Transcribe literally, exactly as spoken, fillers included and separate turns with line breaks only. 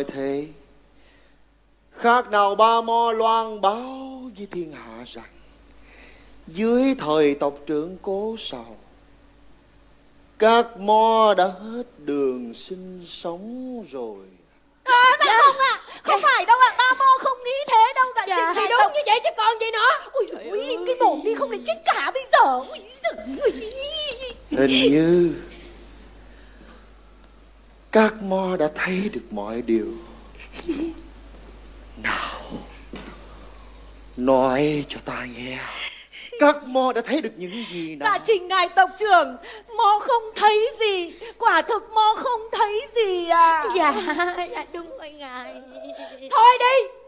nói thế, khác nào ba mo loan báo với thiên hạ rằng dưới thời tộc trưởng Cố Sầu, các mo đã hết đường sinh sống rồi.
À, dạ dạ. Không ạ, à, không dạ. phải đâu ạ, à. Ba mo không nghĩ thế đâu dạ. Dạ thì đúng tộc... như vậy chứ còn gì nữa. Ui, ui cái mồm đi không để chết cả bây giờ. Ui, ui.
Hình như các mo đã thấy được mọi điều. Nào, nói cho ta nghe, các mo đã thấy được những gì nào?
Dạ trình ngài tộc trưởng, mo không thấy gì, quả thực mo không thấy gì à.
Dạ, dạ đúng rồi ngài.
Thôi đi,